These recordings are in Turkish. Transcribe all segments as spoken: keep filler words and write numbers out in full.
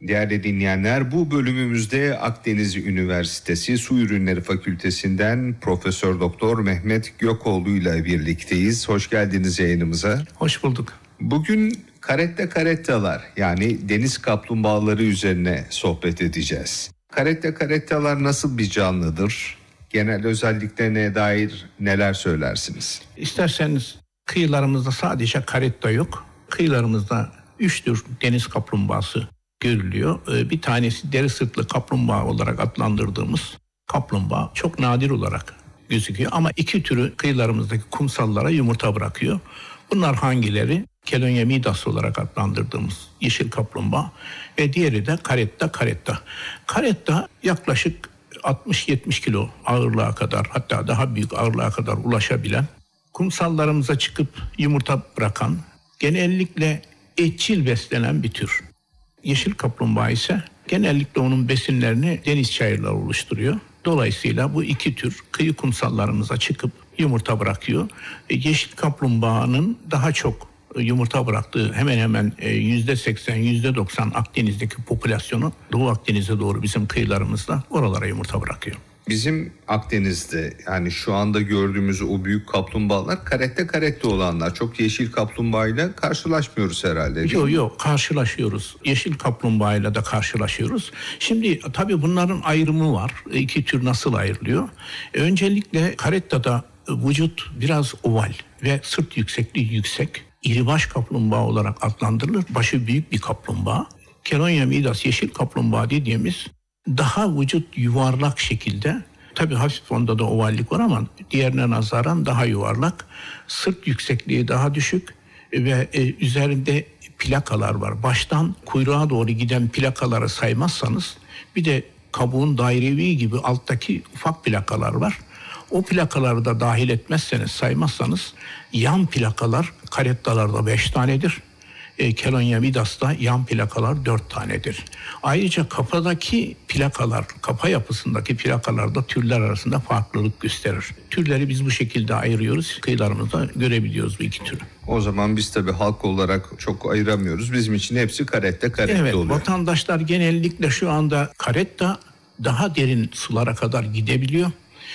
Değerli dinleyenler, bu bölümümüzde Akdeniz Üniversitesi Su Ürünleri Fakültesinden Profesör Doktor Mehmet Gökoğlu ile birlikteyiz. Hoş geldiniz yayınımıza. Hoş bulduk. Bugün karette karettalar, yani deniz kaplumbağaları üzerine sohbet edeceğiz. Karette karettalar nasıl bir canlıdır? Genel özelliklerine dair neler söylersiniz? İsterseniz kıyılarımızda sadece karetta yok. Kıyılarımızda üç tür deniz kaplumbağası görülüyor. Bir tanesi deri sırtlı kaplumbağa olarak adlandırdığımız kaplumbağa çok nadir olarak gözüküyor. Ama iki türü kıyılarımızdaki kumsallara yumurta bırakıyor. Bunlar hangileri? Kelonya midas olarak adlandırdığımız yeşil kaplumbağa ve diğeri de karetta karetta. Karetta yaklaşık altmış yetmiş kilo ağırlığa kadar, hatta daha büyük ağırlığa kadar ulaşabilen, kumsallarımıza çıkıp yumurta bırakan, genellikle etçil beslenen bir tür. Yeşil kaplumbağa ise genellikle onun besinlerini deniz çayırları oluşturuyor. Dolayısıyla bu iki tür kıyı kumsallarımıza çıkıp yumurta bırakıyor. Yeşil kaplumbağanın daha çok yumurta bıraktığı hemen hemen yüzde seksen yüzde doksan Akdeniz'deki popülasyonu Doğu Akdeniz'e doğru bizim kıyılarımızda oralara yumurta bırakıyor. Bizim Akdeniz'de, yani şu anda gördüğümüz o büyük kaplumbağalar karette karette olanlar. Çok yeşil kaplumbağayla karşılaşmıyoruz herhalde. Yok yok karşılaşıyoruz. Yeşil kaplumbağayla da karşılaşıyoruz. Şimdi tabii bunların ayrımı var. İki tür nasıl ayrılıyor? E, öncelikle karettada vücut biraz oval ve sırt yüksekliği yüksek. İribaş kaplumbağa olarak adlandırılır. Başı büyük bir kaplumbağa. Kelonya midas yeşil kaplumbağa dediğimiz daha vücut yuvarlak şekilde, tabii hafif onda da ovallik var ama diğerine nazaran daha yuvarlak, sırt yüksekliği daha düşük ve e, üzerinde plakalar var. Baştan kuyruğa doğru giden plakaları saymazsanız bir de kabuğun dairevi gibi alttaki ufak plakalar var. O plakaları da dahil etmezseniz, saymazsanız yan plakalar karettalarda beş tanedir. E, Kelonya midas'ta yan plakalar dört tanedir. Ayrıca kafadaki plakalar, kafa yapısındaki plakalar da türler arasında farklılık gösterir. Türleri biz bu şekilde ayırıyoruz. Kıyılarımızda görebiliyoruz bu iki türü. O zaman biz tabii halk olarak çok ayıramıyoruz. Bizim için hepsi karette karette evet, oluyor. Evet, vatandaşlar genellikle şu anda karetta daha derin sulara kadar gidebiliyor.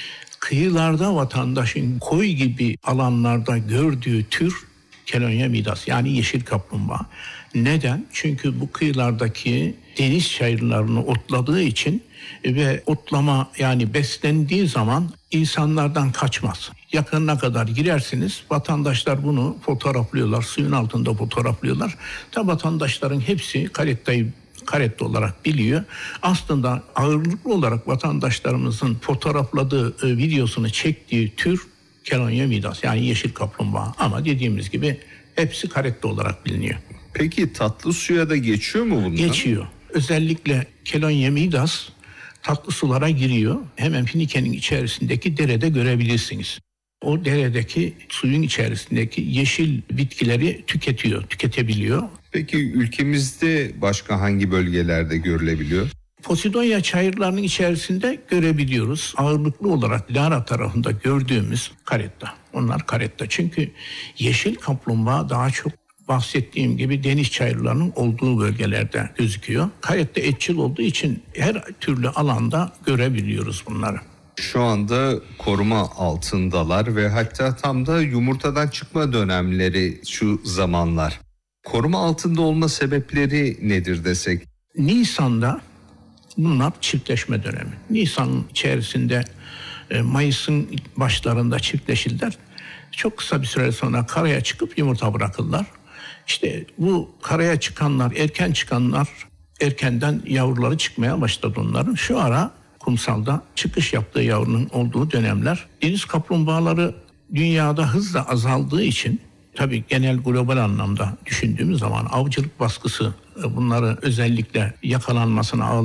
Kıyılarda vatandaşın koy gibi alanlarda gördüğü tür Kelonya midas, yani yeşil kaplumbağa. Neden? Çünkü bu kıyılardaki deniz çayırlarını otladığı için ve otlama, yani beslendiği zaman insanlardan kaçmaz. Yakınına kadar girersiniz, vatandaşlar bunu fotoğraflıyorlar, suyun altında fotoğraflıyorlar. Tabi vatandaşların hepsi karettayı karette olarak biliyor. Aslında ağırlıklı olarak vatandaşlarımızın fotoğrafladığı, e, videosunu çektiği tür Kelonya midas, yani yeşil kaplumbağa. Ama dediğimiz gibi hepsi karette olarak biliniyor. Peki tatlı suya da geçiyor mu bunlar? Geçiyor. Özellikle Kelonya midas tatlı sulara giriyor. Hemen Finike'nin içerisindeki derede görebilirsiniz. O deredeki suyun içerisindeki yeşil bitkileri tüketiyor, tüketebiliyor. Peki ülkemizde başka hangi bölgelerde görülebiliyor? Posidonia çayırlarının içerisinde görebiliyoruz. Ağırlıklı olarak Lara tarafında gördüğümüz karetta. Onlar karetta. Çünkü yeşil kaplumbağa daha çok bahsettiğim gibi deniz çayırlarının olduğu bölgelerde gözüküyor. Karetta etçil olduğu için her türlü alanda görebiliyoruz bunları. Şu anda koruma altındalar ve hatta tam da yumurtadan çıkma dönemleri şu zamanlar. Koruma altında olma sebepleri nedir desek? Nisan'da bunlar çiftleşme dönemi. Nisan'ın içerisinde e, Mayıs'ın başlarında çiftleşirler. Çok kısa bir süre sonra karaya çıkıp yumurta bırakırlar. İşte bu karaya çıkanlar, erken çıkanlar, erkenden yavruları çıkmaya başladı onların. Şu ara kumsalda çıkış yaptığı yavrunun olduğu dönemler. Deniz kaplumbağaları dünyada hızla azaldığı için, tabii genel global anlamda düşündüğümüz zaman avcılık baskısı bunları özellikle yakalanmasına,